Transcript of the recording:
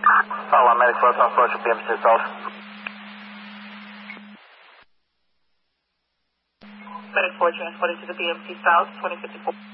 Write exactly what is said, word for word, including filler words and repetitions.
Fala, Medic four, transport to P M C South. Medic four transported to the P M C South, twenty fifty-four.